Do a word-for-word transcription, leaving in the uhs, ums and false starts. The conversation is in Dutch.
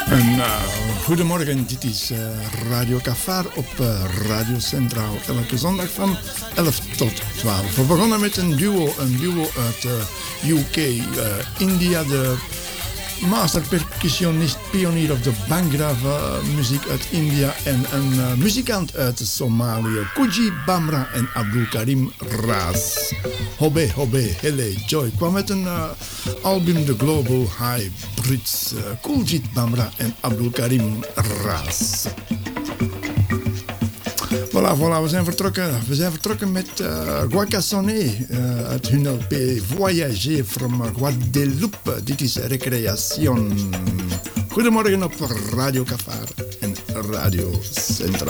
En, uh, goedemorgen, dit is uh, Radio Cafar op uh, Radio Centraal. Elke zondag van elf tot twaalf. We begonnen met een duo, een duo uit uh, U K, uh, India, de master percussionist, pionier op de Bhangra uh, muziek uit India en een uh, muzikant uit Somalië, Kuji Bamra en Abdul Karim Ras. Hobe, hobe, hele, joy kwam met een uh, album The Global Hybrids, uh, Kuljit Bamra en Abdul Karim Ras. Voilà, voilà, we zijn vertrokken. We zijn vertrokken met uh, Guacasoné uh, uit hun L P Voyager from Guadeloupe. Dit is Recreation. Goedemorgen op Radio Cafar en Radio Centraal.